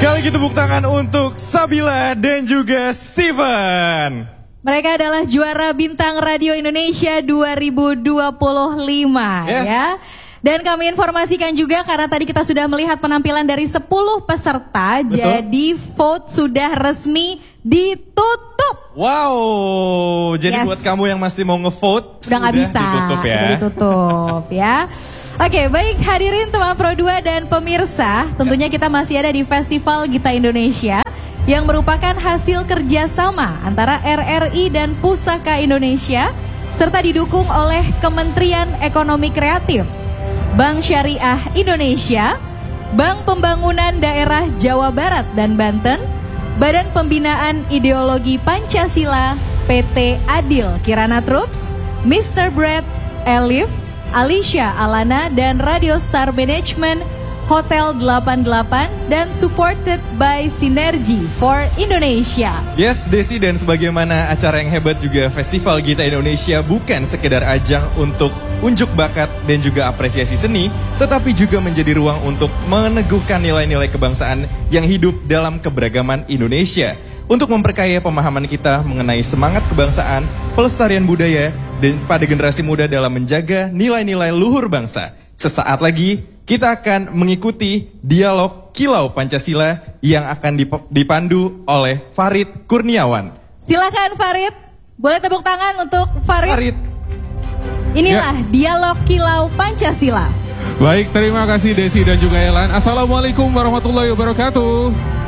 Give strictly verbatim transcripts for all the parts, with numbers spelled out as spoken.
Sekali lagi tepuk tangan untuk Sabila dan juga Steven. Mereka adalah juara Bintang Radio Indonesia dua ribu dua puluh lima Yes. ya. Dan kami informasikan juga karena tadi kita sudah melihat penampilan dari sepuluh peserta. Betul. Jadi vote sudah resmi ditutup. Wow, jadi Yes. buat kamu yang masih mau ngevote Udah nggak bisa, ditutup ya. udah ditutup ya. Oke, baik hadirin teman Pro dua dan pemirsa, tentunya kita masih ada di Festival Gita Indonesia yang merupakan hasil kerjasama antara R R I dan Pusaka Indonesia serta didukung oleh Kementerian Ekonomi Kreatif, Bank Syariah Indonesia, Bank Pembangunan Daerah Jawa Barat dan Banten, Badan Pembinaan Ideologi Pancasila, P T Adil Kirana Troops, mister Brad, Elif, Alicia Alana dan Radio Star Management, Hotel delapan puluh delapan dan supported by Sinergi for Indonesia. Yes, Desi, dan sebagaimana acara yang hebat juga Festival Gita Indonesia bukan sekedar ajang untuk unjuk bakat dan juga apresiasi seni, tetapi juga menjadi ruang untuk meneguhkan nilai-nilai kebangsaan yang hidup dalam keberagaman Indonesia. Untuk memperkaya pemahaman kita mengenai semangat kebangsaan, pelestarian budaya, dan pada generasi muda dalam menjaga nilai-nilai luhur bangsa. Sesaat lagi kita akan mengikuti dialog Kilau Pancasila yang akan dip- dipandu oleh Farid Kurniawan. Silakan Farid, boleh tepuk tangan untuk Farid. Farid. Inilah ya. Dialog Kilau Pancasila. Baik, terima kasih Desi dan juga Elan. Assalamualaikum warahmatullahi wabarakatuh.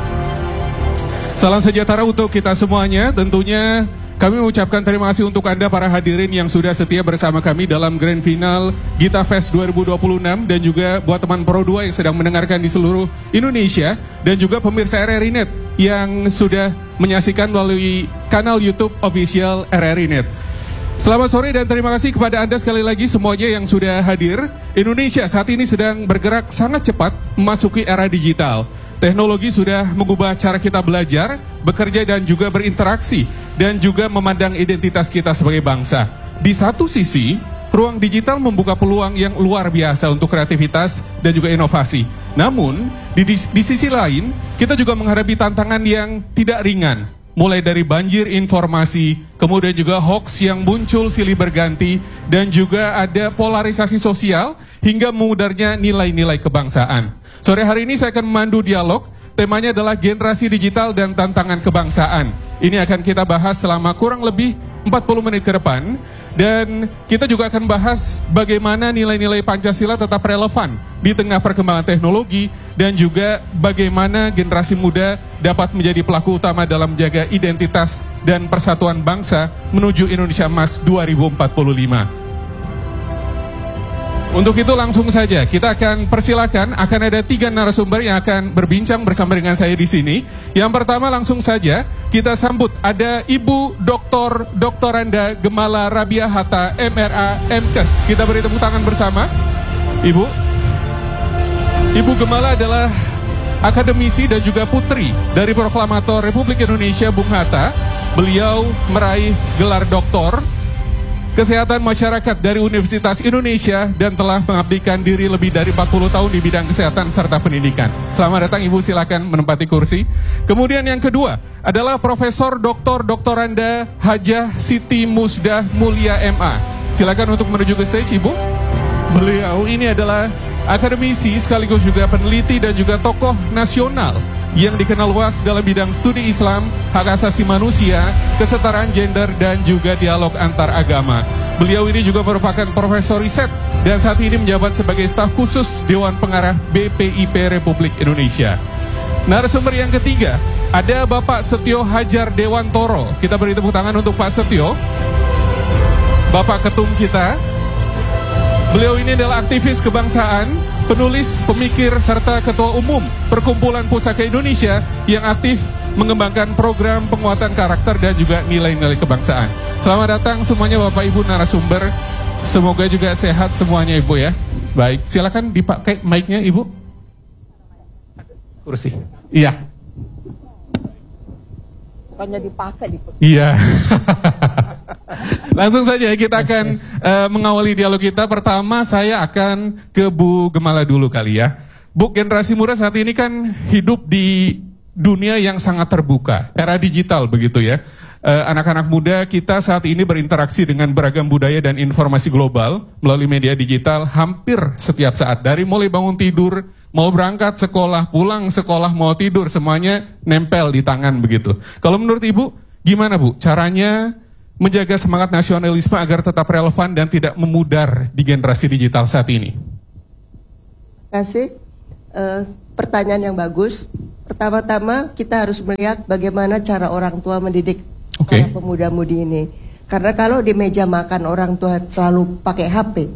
Salam sejahtera untuk kita semuanya. Tentunya kami mengucapkan terima kasih untuk Anda para hadirin yang sudah setia bersama kami dalam Grand Final Gita Fest dua ribu dua puluh enam, dan juga buat teman Pro dua yang sedang mendengarkan di seluruh Indonesia, dan juga pemirsa R R I Net yang sudah menyaksikan melalui kanal YouTube official R R I Net. Selamat sore dan terima kasih kepada Anda sekali lagi semuanya yang sudah hadir. Indonesia saat ini sedang bergerak sangat cepat memasuki era digital. Teknologi sudah mengubah cara kita belajar, bekerja dan juga berinteraksi, dan juga memandang identitas kita sebagai bangsa. Di satu sisi, ruang digital membuka peluang yang luar biasa untuk kreativitas dan juga inovasi. Namun, di, di, di sisi lain, kita juga menghadapi tantangan yang tidak ringan. Mulai dari banjir informasi, kemudian juga hoax yang muncul silih berganti, dan juga ada polarisasi sosial hingga memudarnya nilai-nilai kebangsaan. Sore hari ini saya akan memandu dialog, temanya adalah generasi digital dan tantangan kebangsaan. Ini akan kita bahas selama kurang lebih empat puluh menit ke depan, dan kita juga akan bahas bagaimana nilai-nilai Pancasila tetap relevan di tengah perkembangan teknologi, dan juga bagaimana generasi muda dapat menjadi pelaku utama dalam menjaga identitas dan persatuan bangsa menuju Indonesia Emas dua ribu empat puluh lima. Untuk itu langsung saja kita akan persilakan, akan ada tiga narasumber yang akan berbincang bersama dengan saya di sini. Yang pertama langsung saja kita sambut ada Ibu Doktor Doktoranda Gemala Rabia Hatta M R A M Kes. Kita beri tepuk tangan bersama. Ibu Ibu Gemala adalah akademisi dan juga putri dari Proklamator Republik Indonesia Bung Hatta. Beliau meraih gelar doktor Kesehatan Masyarakat dari Universitas Indonesia dan telah mengabdikan diri lebih dari empat puluh tahun di bidang kesehatan serta pendidikan. Selamat datang Ibu, silakan menempati kursi. Kemudian yang kedua adalah Profesor Doktor Doktoranda Hajah Siti Musdah Mulia M A. Silakan untuk menuju ke stage Ibu. Beliau ini adalah akademisi sekaligus juga peneliti dan juga tokoh nasional yang dikenal luas dalam bidang studi Islam, hak asasi manusia, kesetaraan gender, dan juga dialog antar agama. Beliau ini juga merupakan profesor riset dan saat ini menjabat sebagai staf khusus Dewan Pengarah B P I P Republik Indonesia. Narasumber yang ketiga, ada Bapak Setio Hajar Dewantoro. Kita beri tepuk tangan untuk Pak Setio, Bapak Ketum kita. Beliau ini adalah aktivis kebangsaan, penulis, pemikir, serta Ketua Umum Perkumpulan Pusaka Indonesia yang aktif mengembangkan program penguatan karakter dan juga nilai-nilai kebangsaan. Selamat datang semuanya Bapak Ibu narasumber. Semoga juga sehat semuanya Ibu ya. Baik, silakan dipakai mic-nya Ibu. Kursi. Iya. Bukannya dipakai di. Iya. Langsung saja kita akan yes, yes. Uh, mengawali dialog kita. Pertama saya akan ke Bu Gemala dulu kali ya. Bu, generasi muda saat ini kan hidup di dunia yang sangat terbuka, era digital begitu ya. Uh, anak-anak muda kita saat ini berinteraksi dengan beragam budaya dan informasi global melalui media digital hampir setiap saat. Dari mulai bangun tidur, mau berangkat sekolah, pulang sekolah, mau tidur, semuanya nempel di tangan begitu. Kalau menurut Ibu, gimana Bu caranya menjaga semangat nasionalisme agar tetap relevan dan tidak memudar di generasi digital saat ini? Terima kasih. Uh, pertanyaan yang bagus. Pertama-tama kita harus melihat bagaimana cara orang tua mendidik okay. para pemuda-mudi ini. Karena kalau di meja makan orang tua selalu pakai H P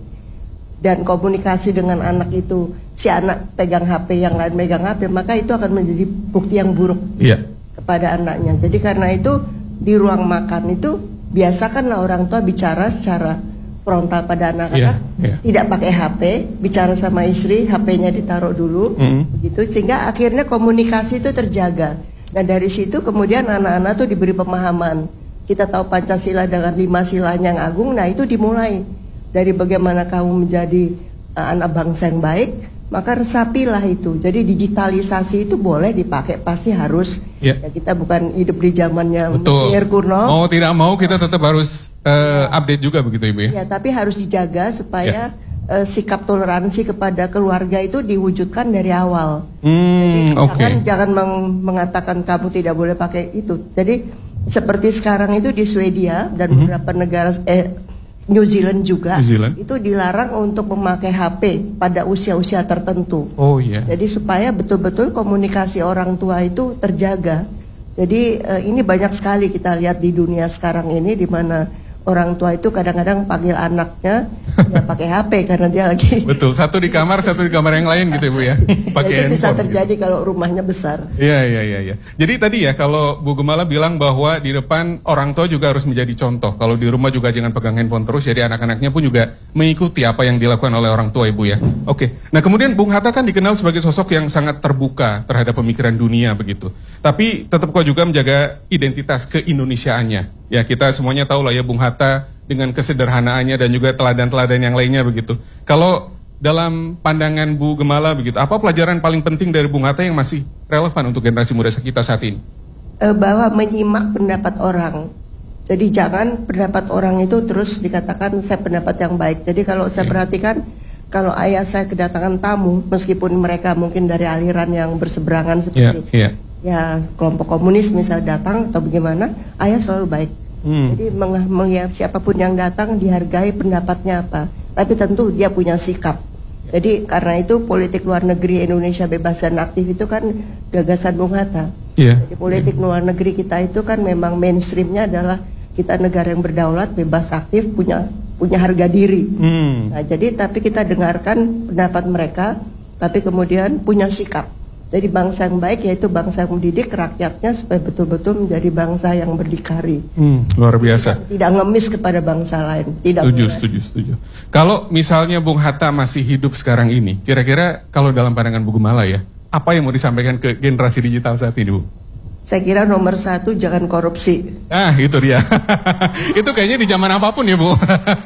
dan komunikasi dengan anak itu, si anak pegang H P, yang lain megang H P, maka itu akan menjadi bukti yang buruk yeah. kepada anaknya. Jadi karena itu di ruang makan itu biasakanlah orang tua bicara secara frontal pada anak-anak, yeah, yeah. tidak pakai H P, bicara sama istri, H P-nya ditaruh dulu, mm. begitu, sehingga akhirnya komunikasi itu terjaga. Dan dari situ kemudian anak-anak tuh diberi pemahaman. Kita tahu Pancasila dengan lima silanya yang agung, nah itu dimulai dari bagaimana kamu menjadi uh, anak bangsa yang baik, maka resapilah itu. Jadi digitalisasi itu boleh dipakai, pasti harus. Yeah. Ya, kita bukan hidup di zamannya Mesir kuno. Mau tidak mau kita tetap harus uh, yeah. update juga begitu Ibu ya. Ya, tapi harus dijaga supaya yeah. uh, sikap toleransi kepada keluarga itu diwujudkan dari awal. Hmm, Jadi okay. jangan jangan meng mengatakan kamu tidak boleh pakai itu. Jadi seperti sekarang itu di Swedia dan mm-hmm. beberapa negara eh New Zealand juga New Zealand. itu dilarang untuk memakai H P pada usia-usia tertentu. Oh iya. Jadi supaya betul-betul komunikasi orang tua itu terjaga. Jadi uh, ini banyak sekali kita lihat di dunia sekarang ini di mana orang tua itu kadang-kadang panggil anaknya ya pakai H P karena dia lagi. Betul, satu di kamar, satu di kamar yang lain gitu Ibu ya. Pakai ya, itu bisa handphone, terjadi gitu. Kalau rumahnya besar. Iya, iya, iya, iya. Jadi tadi ya kalau Bu Gemala bilang bahwa di depan orang tua juga harus menjadi contoh. Kalau di rumah juga jangan pegang handphone terus, jadi anak-anaknya pun juga mengikuti apa yang dilakukan oleh orang tua Ibu ya. Oke. Nah, kemudian Bung Hatta kan dikenal sebagai sosok yang sangat terbuka terhadap pemikiran dunia begitu. Tapi tetap kok juga menjaga identitas keindonesiaannya. Ya, kita semuanya tahu lah ya Bung Hatta dengan kesederhanaannya dan juga teladan-teladan yang lainnya begitu. Kalau dalam pandangan Bu Gemala begitu, apa pelajaran paling penting dari Bung Hatta yang masih relevan untuk generasi muda kita saat ini? E, bahwa menyimak pendapat orang. Jadi jangan pendapat orang itu terus dikatakan saya pendapat yang baik. Jadi kalau saya okay. perhatikan, kalau ayah saya kedatangan tamu, meskipun mereka mungkin dari aliran yang berseberangan seperti yeah, yeah. ya kelompok komunis misalnya datang atau bagaimana, ayah selalu baik. Hmm. Jadi melihat siapapun yang datang dihargai pendapatnya apa, tapi tentu dia punya sikap. Jadi karena itu politik luar negeri Indonesia bebas dan aktif itu kan gagasan Bung Hatta. Yeah. Jadi politik yeah. luar negeri kita itu kan memang mainstreamnya adalah kita negara yang berdaulat, bebas aktif, punya punya harga diri. Hmm. Nah, jadi tapi kita dengarkan pendapat mereka, tapi kemudian punya sikap. Jadi bangsa yang baik yaitu bangsa yang mendidik rakyatnya supaya betul-betul menjadi bangsa yang berdikari. Hmm, luar biasa. Tidak, tidak ngemis kepada bangsa lain. Tidak setuju, boleh. setuju, setuju. Kalau misalnya Bung Hatta masih hidup sekarang ini, kira-kira kalau dalam pandangan Bu Gemala ya, apa yang mau disampaikan ke generasi digital saat ini, Bu? Saya kira nomor satu jangan korupsi. Ah, itu dia. Itu kayaknya di zaman apapun ya, Bu.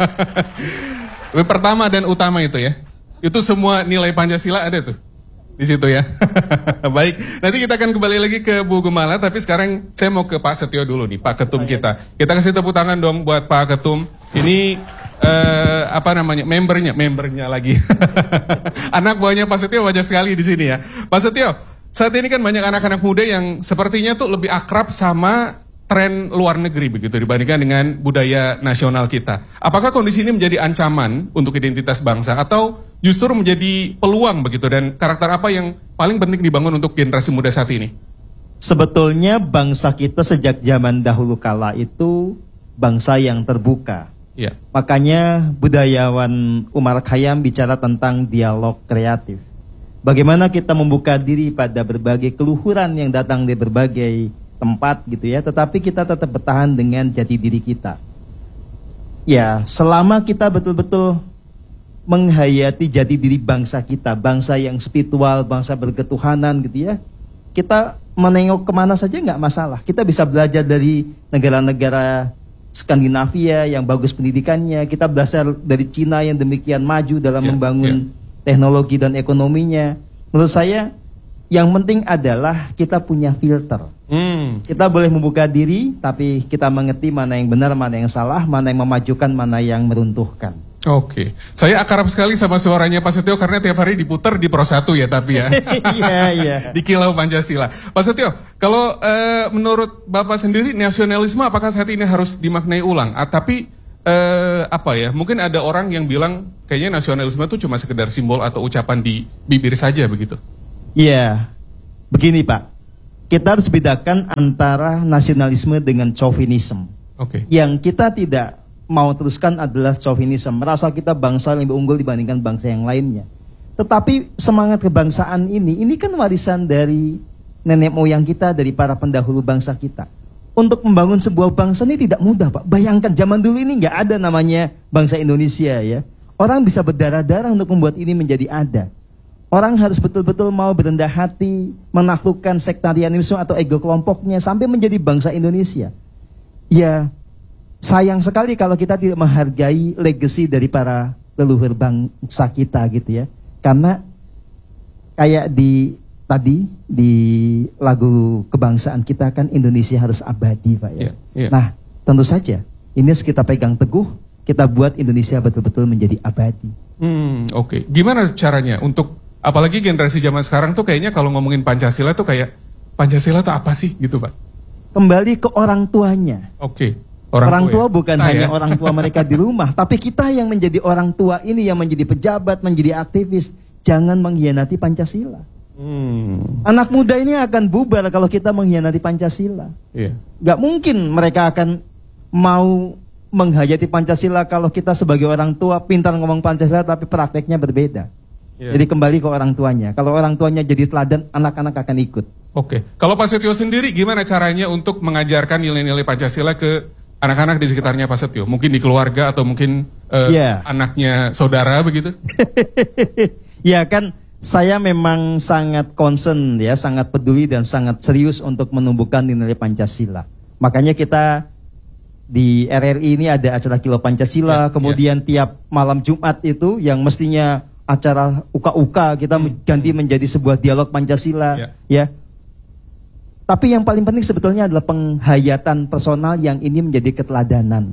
Pertama dan utama itu ya. Itu semua nilai Pancasila ada tuh di situ ya. Baik, nanti kita akan kembali lagi ke Bu Gemala, tapi sekarang saya mau ke Pak Setio dulu nih, Pak Ketum kita. Kita kasih tepuk tangan dong buat Pak Ketum. Ini uh, apa namanya? Membernya, membernya lagi. Anak buahnya Pak Setio banyak sekali di sini ya. Pak Setio, saat ini kan banyak anak-anak muda yang sepertinya tuh lebih akrab sama tren luar negeri begitu dibandingkan dengan budaya nasional kita. Apakah kondisi ini menjadi ancaman untuk identitas bangsa atau justru menjadi peluang begitu, dan karakter apa yang paling penting dibangun untuk generasi muda saat ini? Sebetulnya bangsa kita sejak zaman dahulu kala itu bangsa yang terbuka. Ya. Makanya budayawan Umar Khayyam bicara tentang dialog kreatif. Bagaimana kita membuka diri pada berbagai keluhuran yang datang dari berbagai tempat gitu ya, tetapi kita tetap bertahan dengan jati diri kita. Ya, selama kita betul-betul menghayati jati diri bangsa kita, bangsa yang spiritual, bangsa berketuhanan gitu ya, kita menengok kemana saja nggak masalah. Kita bisa belajar dari negara-negara Skandinavia yang bagus pendidikannya, kita belajar dari Cina yang demikian maju dalam yeah, membangun yeah. teknologi dan ekonominya. Menurut saya yang penting adalah kita punya filter. Hmm. Kita boleh membuka diri, tapi kita mengerti mana yang benar, mana yang salah, mana yang memajukan, mana yang meruntuhkan. Oke, saya akrab sekali sama suaranya Pak Setio karena tiap hari diputar di Pro satu ya, tapi ya. Iya, iya. Di Kilau Pancasila. Pak Setio, kalau uh, menurut Bapak sendiri nasionalisme apakah saat ini harus dimaknai ulang? Ah, tapi uh, apa ya? Mungkin ada orang yang bilang kayaknya nasionalisme itu cuma sekedar simbol atau ucapan di bibir saja begitu. Iya, begini Pak. Kita harus bedakan antara nasionalisme dengan chauvinisme. Oke. Yang kita tidak mau teruskan adalah chauvinisme, merasa kita bangsa yang lebih unggul dibandingkan bangsa yang lainnya. Tetapi semangat kebangsaan ini, ini kan warisan dari nenek moyang kita, dari para pendahulu bangsa kita. Untuk membangun sebuah bangsa ini tidak mudah Pak. Bayangkan zaman dulu ini nggak ada namanya bangsa Indonesia ya. Orang bisa berdarah-darah untuk membuat ini menjadi ada. Orang harus betul-betul mau berendah hati, menaklukkan sektarianisme atau ego kelompoknya sampai menjadi bangsa Indonesia. Ya, sayang sekali kalau kita tidak menghargai legacy dari para leluhur bangsa kita gitu ya. Karena kayak di tadi di lagu kebangsaan kita kan Indonesia harus abadi Pak ya. Yeah, yeah. Nah, tentu saja ini harus kita pegang teguh, kita buat Indonesia betul-betul menjadi abadi. Hmm, oke. Okay. Gimana caranya untuk apalagi generasi zaman sekarang tuh kayaknya kalau ngomongin Pancasila tuh kayak Pancasila tuh apa sih gitu Pak? Kembali ke orang tuanya. Oke. Okay. Orang, orang tua, tua ya? bukan nah, hanya ya? orang tua mereka di rumah, tapi kita yang menjadi orang tua ini, yang menjadi pejabat, menjadi aktivis, jangan mengkhianati Pancasila. Hmm. Anak muda ini akan bubar kalau kita mengkhianati Pancasila. Iya. Gak mungkin mereka akan mau menghayati Pancasila kalau kita sebagai orang tua pintar ngomong Pancasila tapi prakteknya berbeda. Yeah. Jadi kembali ke orang tuanya. Kalau orang tuanya jadi teladan, anak-anak akan ikut. Oke. Okay. Kalau Pak Setio sendiri gimana caranya untuk mengajarkan nilai-nilai Pancasila ke anak-anak di sekitarnya Pak Setio? Mungkin di keluarga atau mungkin uh, yeah. anaknya saudara begitu? Ya kan, saya memang sangat concern ya, sangat peduli dan sangat serius untuk menumbuhkan nilai Pancasila. Makanya kita di R R I ini ada acara Kilau Pancasila, yeah, kemudian yeah. tiap malam Jumat itu yang mestinya acara uka-uka kita hmm. ganti menjadi sebuah dialog Pancasila yeah. ya. Tapi yang paling penting sebetulnya adalah penghayatan personal yang ini menjadi keteladanan.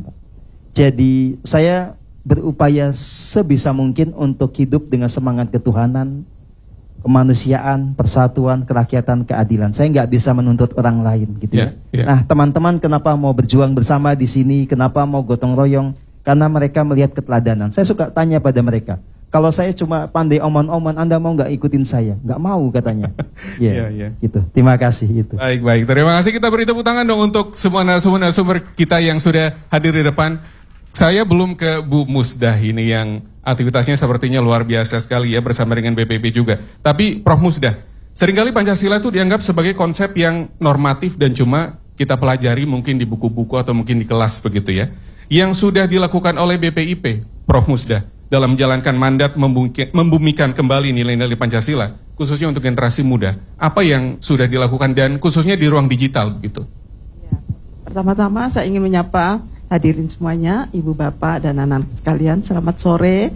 Jadi saya berupaya sebisa mungkin untuk hidup dengan semangat ketuhanan, kemanusiaan, persatuan, kerakyatan, keadilan. Saya nggak bisa menuntut orang lain gitu yeah, ya. Yeah. Nah, teman-teman kenapa mau berjuang bersama di sini, kenapa mau gotong royong? Karena mereka melihat keteladanan. Saya suka tanya pada mereka, kalau saya cuma pandai omon-omon, Anda mau nggak ikutin saya? Nggak mau katanya. Ya, yeah, yeah. gitu. Terima kasih itu. Baik, baik. Terima kasih. Kita beri tepuk tangan dong untuk semua narasumber-narasumber kita yang sudah hadir di depan. Saya belum ke Bu Musdah ini yang aktivitasnya sepertinya luar biasa sekali ya bersama dengan B P P juga. Tapi Prof Musdah, seringkali Pancasila itu dianggap sebagai konsep yang normatif dan cuma kita pelajari mungkin di buku-buku atau mungkin di kelas begitu ya. Yang sudah dilakukan oleh B P I P, Prof Musdah, dalam menjalankan mandat membumikan kembali nilai-nilai Pancasila, khususnya untuk generasi muda. Apa yang sudah dilakukan dan khususnya di ruang digital begitu? Ya, pertama-tama saya ingin menyapa hadirin semuanya, ibu bapak dan anak-anak sekalian, selamat sore.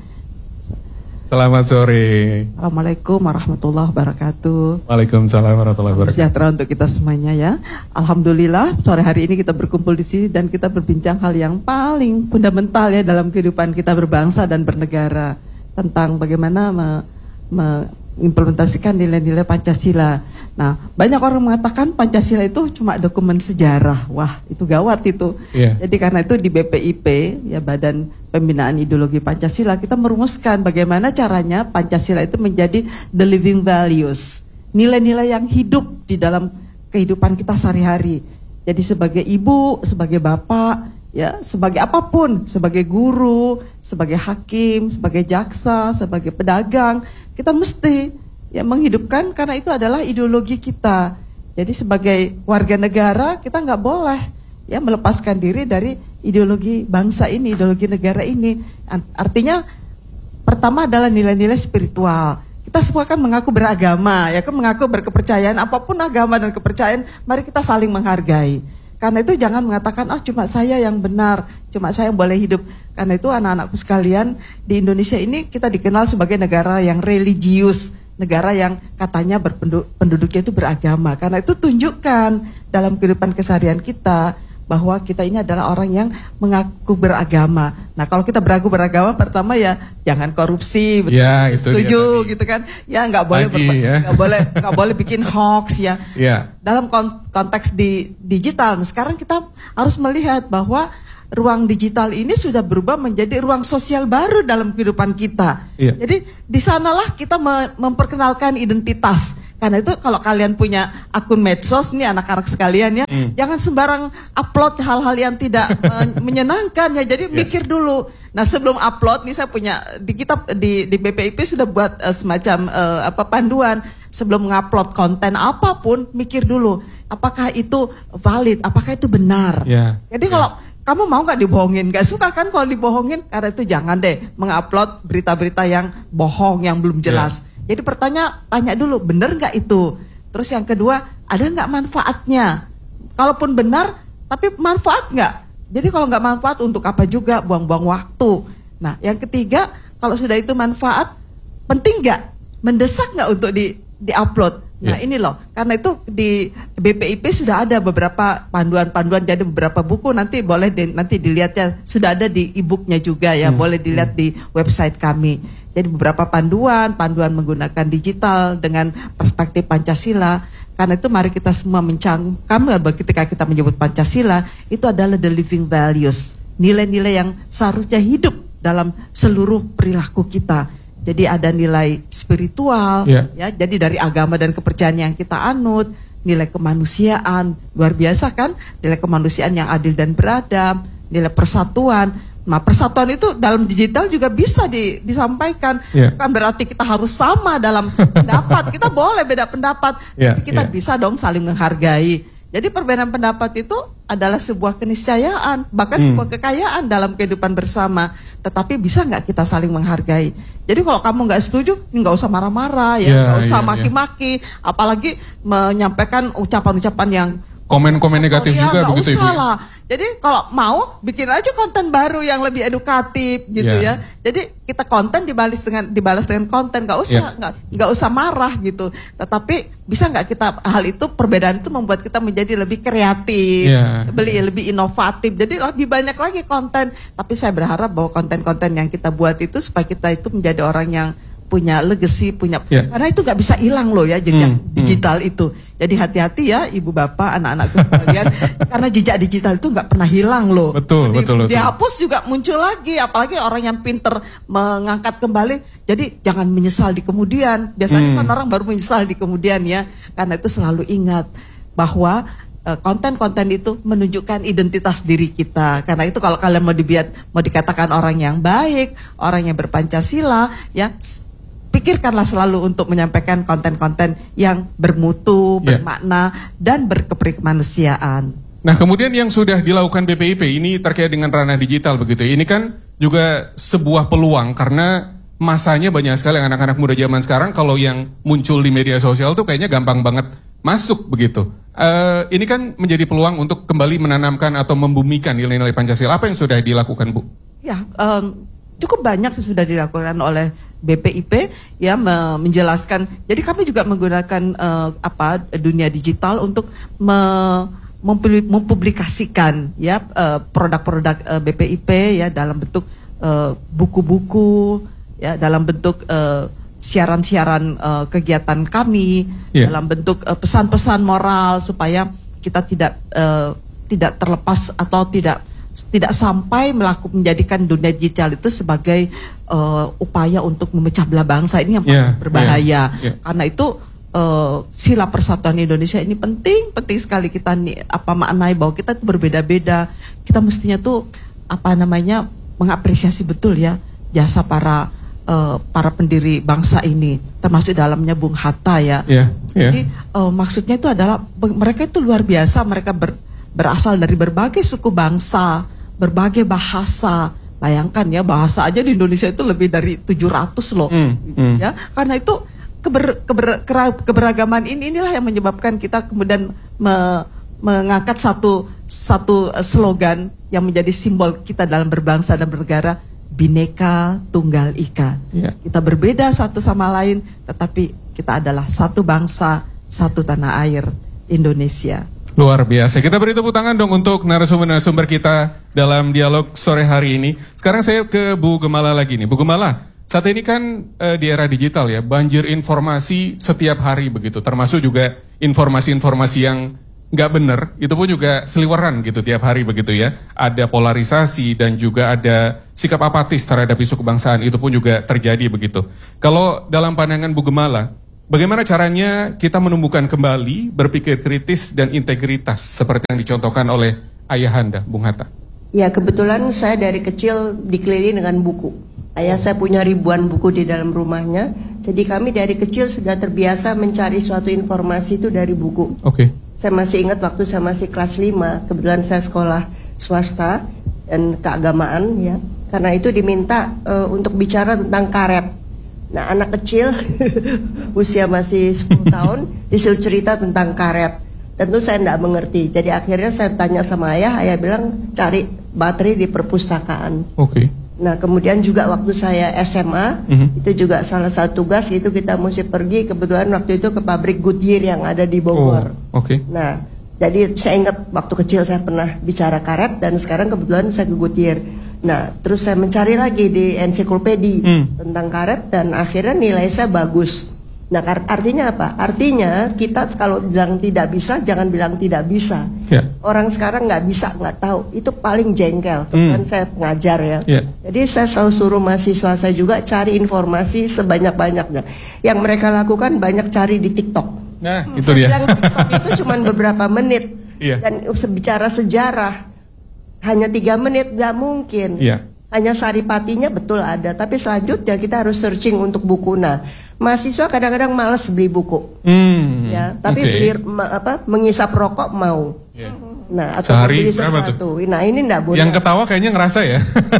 Selamat sore. Assalamualaikum warahmatullahi wabarakatuh. Waalaikumsalam warahmatullahi wabarakatuh. Sejahtera untuk kita semuanya ya. Alhamdulillah sore hari ini kita berkumpul di sini dan kita berbincang hal yang paling fundamental ya dalam kehidupan kita berbangsa dan bernegara, tentang bagaimana mengimplementasikan nilai-nilai Pancasila. Nah, banyak orang mengatakan Pancasila itu cuma dokumen sejarah. Wah, itu gawat itu. Yeah. Jadi karena itu di B P I P, ya Badan Pembinaan Ideologi Pancasila, kita merumuskan bagaimana caranya Pancasila itu menjadi the living values. Nilai-nilai yang hidup di dalam kehidupan kita sehari-hari. Jadi sebagai ibu, sebagai bapak, ya, sebagai apapun, sebagai guru, sebagai hakim, sebagai jaksa, sebagai pedagang, kita mesti ya menghidupkan, karena itu adalah ideologi kita. Jadi sebagai warga negara kita nggak boleh ya melepaskan diri dari ideologi bangsa ini, ideologi negara ini. Artinya pertama adalah nilai-nilai spiritual. Kita semua kan mengaku beragama, ya kan mengaku berkepercayaan, apapun agama dan kepercayaan, mari kita saling menghargai. Karena itu jangan mengatakan, ah cuma saya yang benar, cuma saya yang boleh hidup. Karena itu anak-anakku sekalian, di Indonesia ini kita dikenal sebagai negara yang religius. negara yang katanya berpenduduk, penduduknya itu beragama. Karena itu tunjukkan dalam kehidupan keseharian kita bahwa kita ini adalah orang yang mengaku beragama. Nah, kalau kita beragu beragama, pertama ya jangan korupsi, betul, ya, itu setuju gitu kan? Ya nggak boleh Lagi, ya. nggak boleh nggak boleh bikin hoax ya. Ya. Dalam konteks di digital, nah, sekarang kita harus melihat bahwa ruang digital ini sudah berubah menjadi ruang sosial baru dalam kehidupan kita. Ya. Jadi di sanalah kita memperkenalkan identitas. Karena itu kalau kalian punya akun medsos nih anak-anak sekalian ya, hmm. jangan sembarang upload hal-hal yang tidak uh, menyenangkan ya. Jadi yeah. mikir dulu. Nah, sebelum upload nih saya punya di kita di di B P I P sudah buat uh, semacam uh, apa panduan sebelum mengupload konten apapun, mikir dulu apakah itu valid, apakah itu benar. Yeah. Jadi yeah. kalau kamu mau nggak dibohongin? Gak suka kan kalau dibohongin? Karena itu jangan deh mengupload berita-berita yang bohong yang belum jelas. Yeah. Jadi pertanyaan, tanya dulu, benar nggak itu? Terus yang kedua, ada nggak manfaatnya? Kalaupun benar, tapi manfaat nggak? Jadi kalau nggak manfaat, untuk apa juga buang-buang waktu? Nah, yang ketiga, kalau sudah itu manfaat, penting nggak? Mendesak nggak untuk di di-upload? Nah, yeah. ini loh, karena itu di B P I P sudah ada beberapa panduan-panduan, jadi beberapa buku nanti boleh di, nanti dilihatnya, sudah ada di e-booknya juga ya, hmm. boleh dilihat hmm. di website kami. Jadi beberapa panduan, panduan menggunakan digital dengan perspektif Pancasila. Karena itu mari kita semua mencangkam ketika kita menyebut Pancasila, itu adalah the living values. Nilai-nilai yang seharusnya hidup dalam seluruh perilaku kita. Jadi ada nilai spiritual, yeah. ya. Jadi dari agama dan kepercayaan yang kita anut, nilai kemanusiaan, luar biasa kan? Nilai kemanusiaan yang adil dan beradab, nilai persatuan. Nah, persatuan itu dalam digital juga bisa di, disampaikan. Yeah. Bukan berarti kita harus sama dalam pendapat. Kita boleh beda pendapat, yeah. tapi kita yeah. bisa dong saling menghargai. Jadi perbedaan pendapat itu adalah sebuah keniscayaan, bahkan hmm. sebuah kekayaan dalam kehidupan bersama. Tetapi bisa nggak kita saling menghargai? Jadi kalau kamu nggak setuju, nggak usah marah-marah, ya, nggak yeah, usah yeah, maki-maki, yeah. apalagi menyampaikan ucapan-ucapan yang komen-komen negatif ya, juga begitu Ibu. Lah. Jadi kalau mau bikin aja konten baru yang lebih edukatif gitu yeah. ya. Jadi kita konten dibalas dengan dibalas dengan konten, nggak usah nggak yeah. nggak usah marah gitu. Tetapi bisa nggak kita hal itu perbedaan itu membuat kita menjadi lebih kreatif, yeah. lebih lebih inovatif. Jadi lebih banyak lagi konten. Tapi saya berharap bahwa konten-konten yang kita buat itu supaya kita itu menjadi orang yang punya legacy, punya yeah. karena itu nggak bisa hilang loh ya jejak hmm, digital hmm. itu. Jadi hati-hati ya ibu bapak, anak-anakku sekalian, karena jejak digital itu nggak pernah hilang loh. Betul, jadi, betul, betul. Dihapus juga muncul lagi, apalagi orang yang pinter mengangkat kembali. Jadi jangan menyesal di kemudian. Biasanya hmm. kan orang baru menyesal di kemudian ya. Karena itu selalu ingat bahwa uh, konten-konten itu menunjukkan identitas diri kita. Karena itu kalau kalian mau dibiat, mau dikatakan orang yang baik, orang yang berpancasila, ya. Pikirkanlah selalu untuk menyampaikan konten-konten yang bermutu, yeah. bermakna, dan berkemanusiaan. Nah, kemudian yang sudah dilakukan B P I P ini terkait dengan ranah digital begitu. Ini kan juga sebuah peluang karena masanya banyak sekali anak-anak muda zaman sekarang kalau yang muncul di media sosial tuh kayaknya gampang banget masuk begitu. Uh, ini kan menjadi peluang untuk kembali menanamkan atau membumikan nilai-nilai Pancasila. Apa yang sudah dilakukan, Bu? Ya, um, cukup banyak sudah dilakukan oleh B P I P ya menjelaskan. Jadi kami juga menggunakan uh, apa dunia digital untuk me, mempublikasikan ya uh, produk-produk uh, B P I P ya dalam bentuk uh, buku-buku ya dalam bentuk uh, siaran-siaran uh, kegiatan kami yeah. dalam bentuk uh, pesan-pesan moral supaya kita tidak uh, tidak terlepas atau tidak tidak sampai melakukan menjadikan dunia digital itu sebagai uh, upaya untuk memecah belah bangsa. Ini yang paling yeah, berbahaya. Yeah, yeah. Karena itu uh, sila persatuan Indonesia ini penting, penting sekali kita nih, apa maknai bahwa kita itu berbeda-beda. Kita mestinya tuh apa namanya mengapresiasi betul ya jasa para uh, para pendiri bangsa ini, termasuk dalamnya Bung Hatta ya. Yeah, yeah. Jadi uh, maksudnya itu adalah mereka itu luar biasa, mereka ber berasal dari berbagai suku bangsa, berbagai bahasa. Bayangkan ya, bahasa aja di Indonesia itu lebih dari tujuh ratus loh. Mm, mm. Ya, karena itu keber, keber, keberagaman ini inilah yang menyebabkan kita kemudian me, mengangkat satu satu slogan yang menjadi simbol kita dalam berbangsa dan bernegara, Bhinneka Tunggal Ika. Yeah. Kita berbeda satu sama lain, tetapi kita adalah satu bangsa, satu tanah air, Indonesia. Luar biasa. Kita beri tepuk tangan dong untuk narasumber-narasumber kita dalam dialog sore hari ini. Sekarang saya ke Bu Gemala lagi nih. Bu Gemala, saat ini kan uh, di era digital ya, banjir informasi setiap hari begitu. Termasuk juga informasi-informasi yang nggak benar, itu pun juga seliweran gitu tiap hari begitu ya. Ada polarisasi dan juga ada sikap apatis terhadap isu kebangsaan, itu pun juga terjadi begitu. Kalau dalam pandangan Bu Gemala, bagaimana caranya kita menumbuhkan kembali berpikir kritis dan integritas seperti yang dicontohkan oleh Ayahanda, Bung Hatta? Ya, kebetulan saya dari kecil dikelilingi dengan buku. Ayah saya punya ribuan buku di dalam rumahnya. Jadi kami dari kecil sudah terbiasa mencari suatu informasi itu dari buku. Oke. Okay. Saya masih ingat waktu saya masih kelas lima, kebetulan saya sekolah swasta dan keagamaan ya. Karena itu diminta uh, untuk bicara tentang karet. Nah, anak kecil usia masih sepuluh tahun disuruh cerita tentang karet. Tentu saya tidak mengerti. Jadi akhirnya saya tanya sama ayah, ayah bilang cari baterai di perpustakaan. Oke. Okay. Nah, kemudian juga waktu saya S M A, mm-hmm. itu juga salah satu tugas itu kita mesti pergi, kebetulan waktu itu ke pabrik Goodyear yang ada di Bogor. Oh, Oke. Okay. Nah, jadi saya ingat waktu kecil saya pernah bicara karet dan sekarang kebetulan saya ke Goodyear. Nah, terus saya mencari lagi di ensiklopedi mm. tentang karet dan akhirnya nilai saya bagus. Nah, artinya apa? Artinya kita kalau bilang tidak bisa, jangan bilang tidak bisa. Yeah. Orang sekarang nggak bisa, nggak tahu. Itu paling jengkel. Mm. Kan saya pengajar ya. Yeah. Jadi saya selalu suruh mahasiswa saya juga cari informasi sebanyak-banyaknya. Yang mereka lakukan banyak cari di TikTok. Nah, hmm, itu dia. Yang TikTok itu cuma beberapa menit. Yeah. Dan bicara sejarah hanya tiga menit, nggak mungkin. Yeah. Hanya saripatinya betul ada, tapi selanjutnya kita harus searching untuk buku. Nah, mahasiswa kadang-kadang malas beli buku, mm, ya, tapi okay. beli apa mengisap rokok mau. Yeah. Nah, atau sehari beli sesuatu. Nah, ini enggak boleh. Yang ketawa kayaknya ngerasa ya.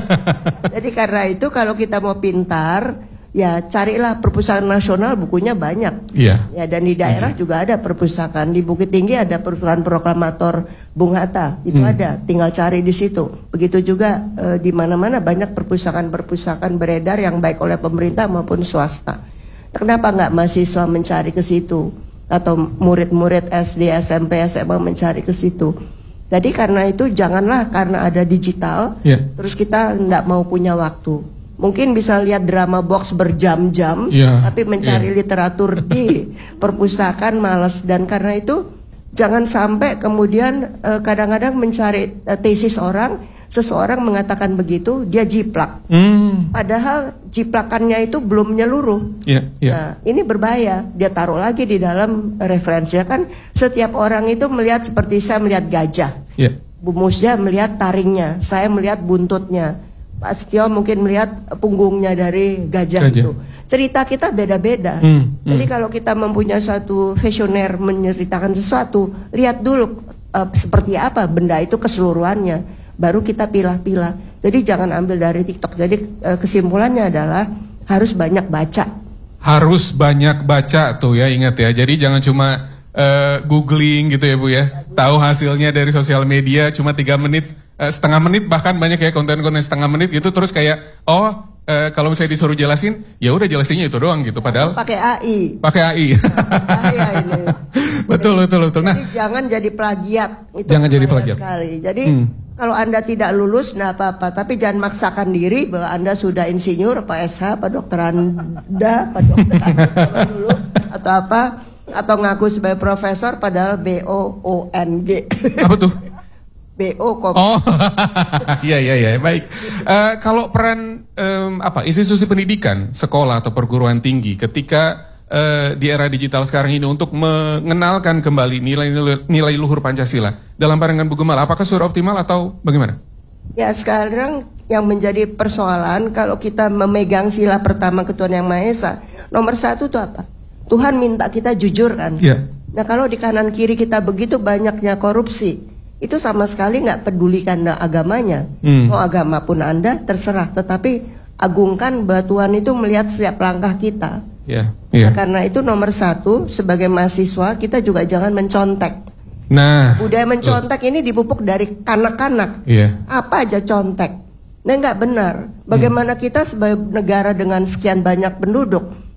Jadi karena itu kalau kita mau pintar, ya carilah perpustakaan nasional, bukunya banyak. Iya. Ya, dan di daerah mm. juga ada perpustakaan. Di Bukit Tinggi ada perpustakaan proklamator Bung Hatta, itu mm. ada. Tinggal cari di situ. Begitu juga eh, di mana-mana banyak perpustakaan-perpustakaan beredar yang baik oleh pemerintah maupun swasta. Kenapa nggak mahasiswa mencari ke situ atau murid-murid S D, S M P, S M A mencari ke situ? Jadi karena itu janganlah karena ada digital, yeah. terus kita nggak mau punya waktu. Mungkin bisa lihat drama box berjam-jam, yeah. tapi mencari yeah. literatur di perpustakaan malas. Dan karena itu jangan sampai kemudian kadang-kadang uh, mencari uh, tesis orang. Seseorang mengatakan begitu, dia jiplak. Mm. Padahal jiplakannya itu belum menyeluruh. Yeah, yeah. Nah, ini berbahaya. Dia taruh lagi di dalam referensi. Kan setiap orang itu melihat seperti saya melihat gajah. Yeah. Bu Musya melihat taringnya, saya melihat buntutnya. Pak Setio mungkin melihat punggungnya dari gajah, gajah. itu. Cerita kita beda-beda. Mm. Jadi mm. kalau kita mempunyai suatu visioner menceritakan sesuatu, lihat dulu uh, seperti apa benda itu keseluruhannya. Baru kita pilah-pilah. Jadi jangan ambil dari TikTok. Jadi kesimpulannya adalah harus banyak baca. Harus banyak baca tuh ya, ingat ya. Jadi jangan cuma uh, googling gitu ya Bu ya. Tahu hasilnya dari sosial media cuma tiga menit, uh, setengah menit bahkan banyak ya konten-konten setengah menit gitu. Terus kayak oh uh, kalau misalnya disuruh jelasin, ya udah jelasinnya itu doang gitu. Padahal pakai A I. Pakai A I. Bahaya ini. betul betul betul. Nah, jadi jangan jadi plagiat. Itu jangan jadi plagiat sekali. Jadi hmm. kalau Anda tidak lulus, tidak apa-apa. Tapi jangan maksakan diri bahwa Anda sudah insinyur, Pak S H, Pak Dokter Anda, Pak Dokter Anda dulu, atau apa, atau ngaku sebagai profesor, padahal B O O N G. Apa tuh? B O kok. Oh, iya iya iya, baik. Uh, kalau peran um, apa institusi pendidikan, sekolah atau perguruan tinggi ketika uh, di era digital sekarang ini untuk mengenalkan kembali nilai-nilai nilai luhur Pancasila, dalam pandangan Bu Gemala, apakah sudah optimal atau bagaimana? Ya sekarang yang menjadi persoalan kalau kita memegang sila pertama Ketuhanan Yang Maha Esa, nomor satu itu apa? Tuhan minta kita jujur kan? Yeah. Nah kalau di kanan kiri kita begitu banyaknya korupsi, itu sama sekali nggak peduli karena agamanya. Hmm. Mau agama pun Anda terserah, tetapi agungkan bahwa Tuhan itu melihat setiap langkah kita. Yeah, yeah. Nah, karena itu nomor satu sebagai mahasiswa kita juga jangan mencontek. Nah, budaya mencontek uh. ini dipupuk dari kanak-kanak. Yeah. Apa aja contek? Nah nggak benar. Bagaimana hmm. kita sebagai negara dengan sekian banyak penduduk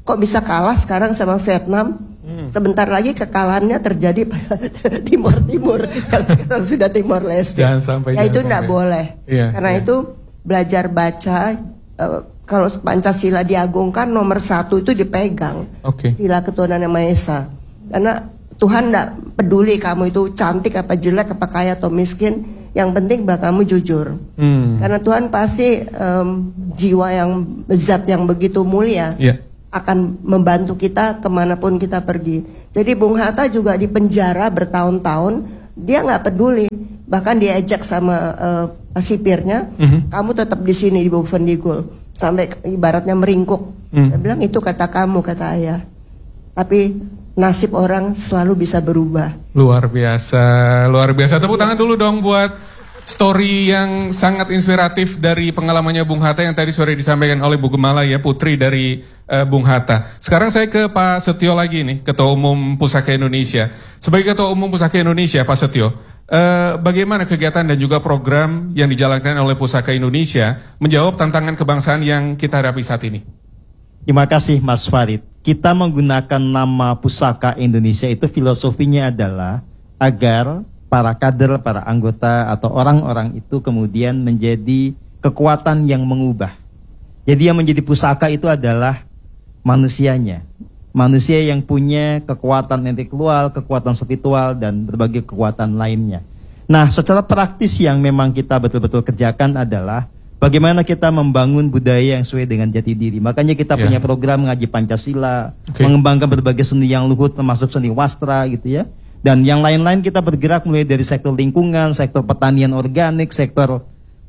kok bisa kalah sekarang sama Vietnam? Hmm. Sebentar lagi kekalahannya terjadi pada Timur Timur yang sekarang sudah Timor Leste. Jangan sampai. Ya itu tidak boleh. Ya, Karena ya. itu belajar baca. Uh, kalau Pancasila diagungkan nomor satu itu dipegang. Okay. Sila Ketuhanan Yang Maha Esa. Karena Tuhan tidak peduli kamu itu cantik apa jelek apa kaya atau miskin. Yang penting bahwa kamu jujur. Hmm. Karena Tuhan pasti um, jiwa yang zat yang begitu mulia. Yeah. akan membantu kita kemanapun kita pergi. Jadi Bung Hatta juga di penjara bertahun-tahun, dia nggak peduli, bahkan diajak sama uh, sipirnya, mm-hmm. kamu tetap di sini di Bovendigul, sampai ibaratnya meringkuk. Mm. Dia bilang itu kata kamu, kata ayah. Tapi nasib orang selalu bisa berubah. Luar biasa, luar biasa. Tepuk tangan dulu dong buat story yang sangat inspiratif dari pengalamannya Bung Hatta yang tadi sore disampaikan oleh Bu Gemala ya, putri dari Uh, Bung Hatta. Sekarang saya ke Pak Setio lagi nih, Ketua Umum Pusaka Indonesia. Sebagai Ketua Umum Pusaka Indonesia, Pak Setio, uh, bagaimana kegiatan dan juga program yang dijalankan oleh Pusaka Indonesia menjawab tantangan kebangsaan yang kita hadapi saat ini? Terima kasih Mas Farid. Kita menggunakan nama Pusaka Indonesia itu filosofinya adalah agar para kader, para anggota atau orang-orang itu kemudian menjadi kekuatan yang mengubah. Jadi yang menjadi pusaka itu adalah manusianya, manusia yang punya kekuatan intelektual, kekuatan spiritual, dan berbagai kekuatan lainnya. Nah, secara praktis yang memang kita betul-betul kerjakan adalah bagaimana kita membangun budaya yang sesuai dengan jati diri. Makanya kita yeah. punya program ngaji Pancasila, okay. mengembangkan berbagai seni yang luhur, termasuk seni wastra gitu ya. Dan yang lain-lain kita bergerak mulai dari sektor lingkungan, sektor pertanian organik, sektor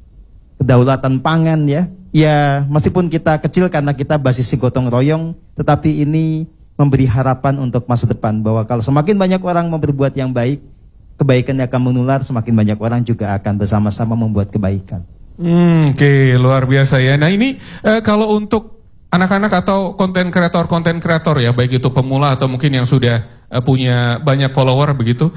kedaulatan pangan ya. Ya, meskipun kita kecil karena kita basis gotong royong, tetapi ini memberi harapan untuk masa depan bahwa kalau semakin banyak orang mau berbuat yang baik, kebaikan akan menular, semakin banyak orang juga akan bersama-sama membuat kebaikan. Hmm, Oke, okay, luar biasa ya. Nah ini eh, kalau untuk anak-anak atau konten kreator, konten kreator ya, baik itu pemula atau mungkin yang sudah eh, punya banyak follower begitu,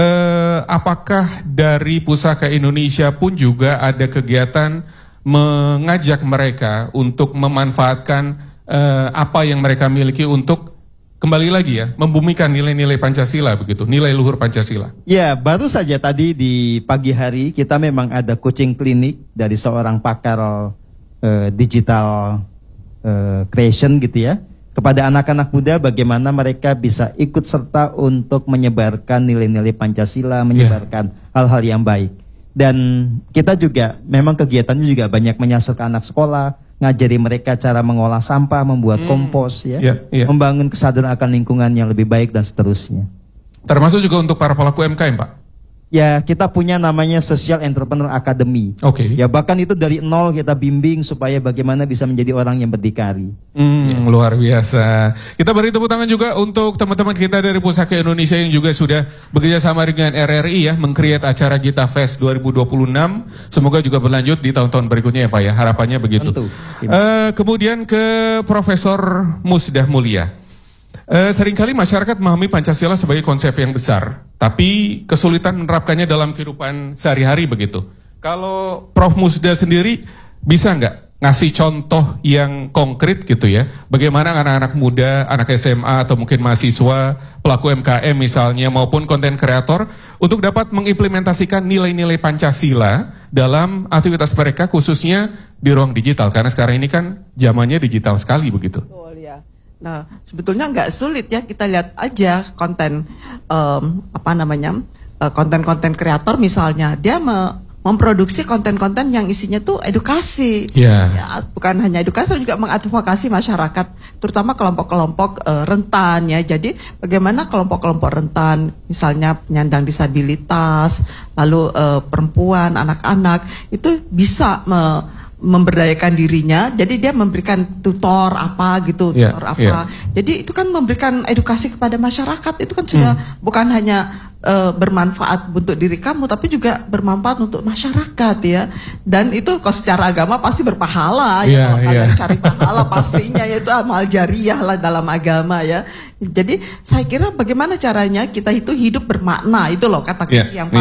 eh, apakah dari Pusaka Indonesia pun juga ada kegiatan mengajak mereka untuk memanfaatkan uh, apa yang mereka miliki untuk kembali lagi ya, membumikan nilai-nilai Pancasila begitu, nilai luhur Pancasila. Ya, baru saja tadi di pagi hari kita memang ada coaching klinik dari seorang pakar uh, digital uh, creation gitu ya, kepada anak-anak muda bagaimana mereka bisa ikut serta untuk menyebarkan nilai-nilai Pancasila, menyebarkan yeah. hal-hal yang baik. Dan kita juga memang kegiatannya juga banyak menyasar ke anak sekolah, ngajari mereka cara mengolah sampah, membuat hmm. kompos ya, yeah, yeah. membangun kesadaran akan lingkungan yang lebih baik dan seterusnya. Termasuk juga untuk para pelaku U M K M, Pak? Ya, kita punya namanya Social Entrepreneur Academy. Oke. Okay. Ya, bahkan itu dari nol kita bimbing supaya bagaimana bisa menjadi orang yang berdikari. Hmm, ya. Luar biasa. Kita beri tepuk tangan juga untuk teman-teman kita dari Pusaka Indonesia yang juga sudah bekerja sama dengan R R I ya, meng-create acara Gita Fest dua ribu dua puluh enam. Semoga juga berlanjut di tahun-tahun berikutnya ya Pak ya, harapannya begitu. Tentu. Uh, kemudian ke Profesor Musdah Mulia. Uh, seringkali masyarakat memahami Pancasila sebagai konsep yang besar, tapi kesulitan menerapkannya dalam kehidupan sehari-hari begitu. Kalau Prof Musda sendiri bisa nggak ngasih contoh yang konkret gitu ya, bagaimana anak-anak muda, anak S M A atau mungkin mahasiswa, pelaku U M K M misalnya maupun konten kreator untuk dapat mengimplementasikan nilai-nilai Pancasila dalam aktivitas mereka khususnya di ruang digital, karena sekarang ini kan zamannya digital sekali begitu. Nah, sebetulnya nggak sulit ya, kita lihat aja konten um, apa namanya uh, konten-konten kreator misalnya, dia me memproduksi konten-konten yang isinya tuh edukasi, yeah. ya, bukan hanya edukasi, juga mengadvokasi masyarakat, terutama kelompok-kelompok uh, rentan ya. Jadi bagaimana kelompok-kelompok rentan, misalnya penyandang disabilitas, lalu uh, perempuan, anak-anak itu bisa me memberdayakan dirinya, jadi dia memberikan tutor apa gitu, yeah, tutor apa. Yeah. Jadi itu kan memberikan edukasi kepada masyarakat, itu kan sudah hmm. bukan hanya uh, bermanfaat untuk diri kamu, tapi juga bermanfaat untuk masyarakat ya. Dan itu kalau secara agama pasti berpahala ya, yeah, kalau kalian yeah. cari pahala pastinya, yaitu amal jariah lah dalam agama ya. Jadi saya kira bagaimana caranya kita itu hidup bermakna, itu loh kata kunci yeah, yang paling yeah.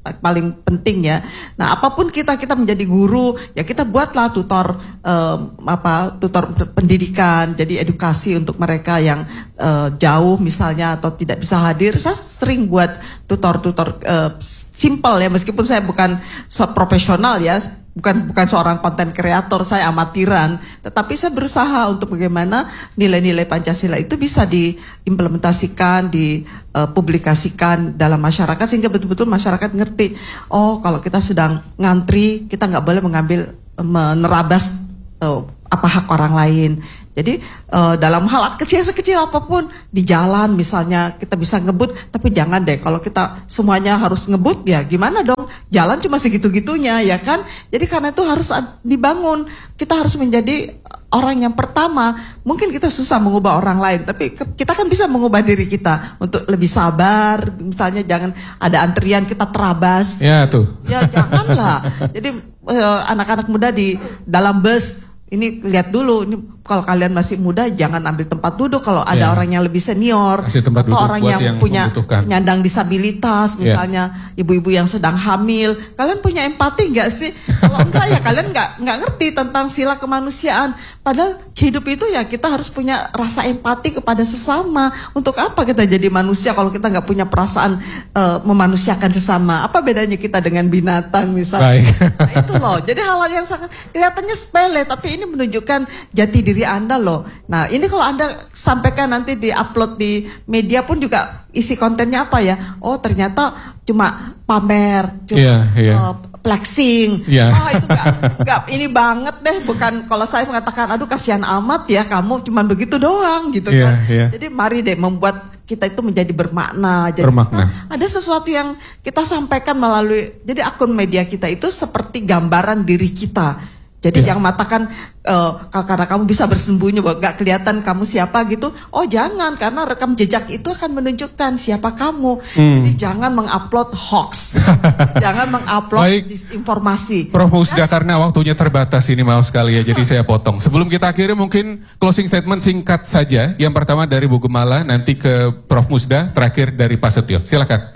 paling penting ya. Nah, apapun kita kita menjadi guru, ya kita buatlah tutor um, apa tutor pendidikan, jadi edukasi untuk mereka yang uh, jauh misalnya atau tidak bisa hadir. Saya sering buat tutor-tutor uh, simple ya, meskipun saya bukan profesional ya. Bukan bukan seorang konten kreator, saya amatiran, tetapi saya berusaha untuk bagaimana nilai-nilai Pancasila itu bisa diimplementasikan, dipublikasikan dalam masyarakat sehingga betul-betul masyarakat ngerti. Oh, kalau kita sedang ngantri, kita nggak boleh mengambil menerabas uh, apa hak orang lain. Jadi uh, dalam hal kecil sekecil apapun di jalan misalnya kita bisa ngebut, tapi jangan deh kalau kita semuanya harus ngebut ya gimana dong? Jalan cuma segitu-gitunya ya kan? Jadi karena itu harus dibangun. Kita harus menjadi orang yang pertama. Mungkin kita susah mengubah orang lain, tapi kita kan bisa mengubah diri kita untuk lebih sabar. Misalnya jangan ada antrian kita terabas. Ya tuh. Ya janganlah. Jadi uh, anak-anak muda di dalam bus ini lihat dulu, ini kalau kalian masih muda jangan ambil tempat duduk kalau ada yeah. orang yang lebih senior atau orang yang, yang punya penyandang disabilitas misalnya yeah. ibu-ibu yang sedang hamil. Kalian punya empati nggak sih? Kalau enggak ya kalian nggak nggak ngerti tentang sila kemanusiaan. Padahal hidup itu ya kita harus punya rasa empati kepada sesama. Untuk apa kita jadi manusia kalau kita nggak punya perasaan uh, memanusiakan sesama? Apa bedanya kita dengan binatang misalnya? Nah, itu loh. Jadi hal-hal yang sangat kelihatannya sepele tapi ini menunjukkan jati diri Anda loh. Nah ini kalau Anda sampaikan nanti di upload di media pun juga isi kontennya apa ya? Oh ternyata cuma pamer, cuma yeah, yeah. Uh, flexing. Yeah. Oh itu gak, gak ini banget deh. Bukan kalau saya mengatakan aduh kasihan amat ya kamu cuma begitu doang gitu yeah, kan. Yeah. Jadi mari deh membuat kita itu menjadi bermakna. Jadi bermakna. Nah, ada sesuatu yang kita sampaikan melalui jadi akun media kita itu seperti gambaran diri kita. Jadi yeah. yang matakan uh, karena kamu bisa bersembunyi bahwa gak kelihatan kamu siapa gitu. Oh jangan, karena rekam jejak itu akan menunjukkan siapa kamu. Hmm. Jadi jangan mengupload hoax, jangan mengupload disinformasi. Prof Musda, ya? Karena waktunya terbatas ini maaf sekali ya, jadi saya potong. Sebelum kita akhiri mungkin closing statement singkat saja. Yang pertama dari Bu Gemala, nanti ke Prof Musda, terakhir dari Pak Setio. Silakan.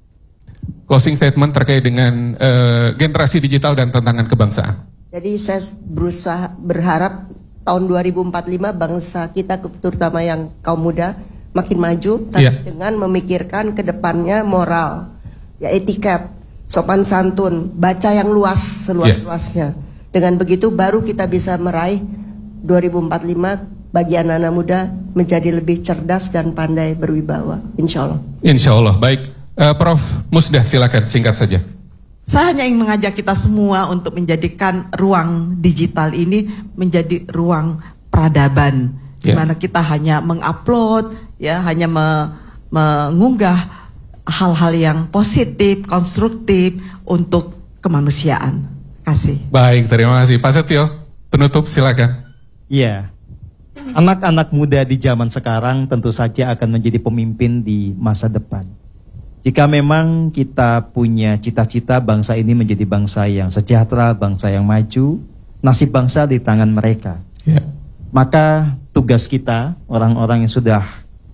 Closing statement terkait dengan uh, generasi digital dan tantangan kebangsaan. Jadi saya berusaha berharap tahun dua ribu empat puluh lima bangsa kita terutama yang kaum muda makin maju tapi yeah. dengan memikirkan ke depannya moral, ya etiket, sopan santun, baca yang luas seluas-luasnya. Yeah. Dengan begitu baru kita bisa meraih dua ribu empat puluh lima bagi anak-anak muda menjadi lebih cerdas dan pandai berwibawa. Insya Allah. Insya Allah. Baik, uh, Prof Musda silakan singkat saja. Saya hanya ingin mengajak kita semua untuk menjadikan ruang digital ini menjadi ruang peradaban, yeah. di mana kita hanya mengupload, ya, hanya me, mengunggah hal-hal yang positif, konstruktif untuk kemanusiaan. Kasih. Baik, terima kasih. Pak Setio, penutup silakan. Iya, anak-anak muda di zaman sekarang tentu saja akan menjadi pemimpin di masa depan. Jika memang kita punya cita-cita bangsa ini menjadi bangsa yang sejahtera, bangsa yang maju, nasib bangsa di tangan mereka. Yeah. Maka tugas kita, orang-orang yang sudah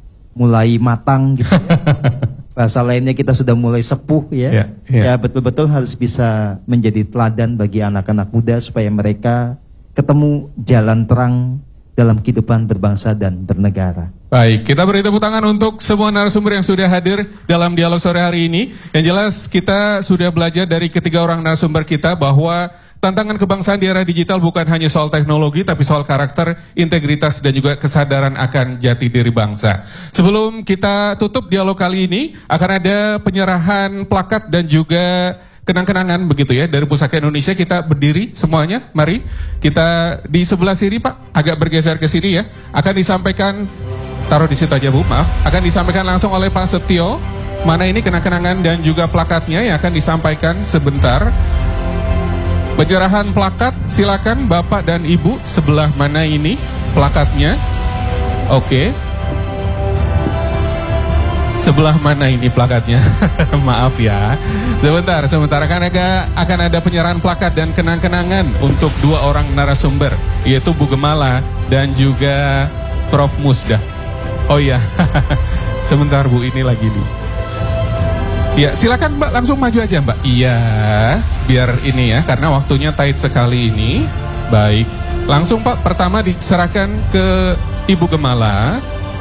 mulai matang gitu ya, bahasa lainnya kita sudah mulai sepuh ya, yeah, yeah. ya betul-betul harus bisa menjadi teladan bagi anak-anak muda supaya mereka ketemu jalan terang dalam kehidupan berbangsa dan bernegara. Baik, kita beri tepuk tangan untuk semua narasumber yang sudah hadir dalam dialog sore hari ini. Yang jelas kita sudah belajar dari ketiga orang narasumber kita bahwa tantangan kebangsaan di era digital bukan hanya soal teknologi, tapi soal karakter, integritas, dan juga kesadaran akan jati diri bangsa. Sebelum kita tutup dialog kali ini, akan ada penyerahan plakat dan juga kenang-kenangan begitu ya dari Pusaka Indonesia. Kita berdiri semuanya, mari kita di sebelah sini Pak, agak bergeser ke sini ya. Akan disampaikan, taruh di situ aja Bu, maaf. Akan disampaikan langsung oleh Pak Setio. Mana ini kenang-kenangan dan juga plakatnya yang akan disampaikan sebentar. Penyerahan plakat, silakan Bapak dan Ibu sebelah mana ini plakatnya? Oke. Sebelah mana ini plakatnya? Maaf ya. Sebentar, sebentar akan ada, akan ada penyerahan plakat dan kenang-kenangan untuk dua orang narasumber, yaitu Bu Gemala dan juga Prof Musda. Oh iya, sebentar Bu, ini lagi nih. Ya, silakan Mbak, langsung maju aja Mbak. Iya, biar ini ya, karena waktunya tight sekali ini. Baik, langsung Pak, pertama diserahkan ke Ibu Gemala.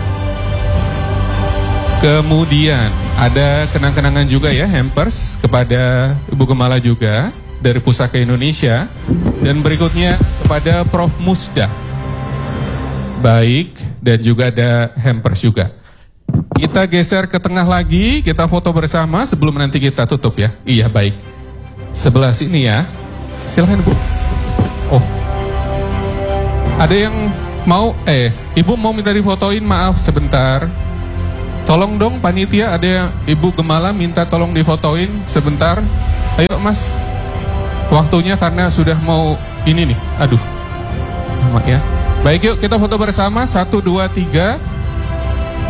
Kemudian ada kenang-kenangan juga ya, hampers kepada Ibu Gemala juga dari Pusaka Indonesia. Dan berikutnya kepada Prof Musda. Baik, dan juga ada hampers juga. Kita geser ke tengah lagi, kita foto bersama sebelum nanti kita tutup ya. Iya, baik. Sebelah sini ya. Silahkan Bu. Oh. Ada yang mau, eh, Ibu mau minta difotoin, maaf sebentar. Tolong dong panitia, ada yang Ibu Gemala minta tolong difotoin sebentar. Ayo Mas. Waktunya karena sudah mau ini nih. Aduh. Lama ya. Baik, yuk kita foto bersama. Satu, dua, tiga.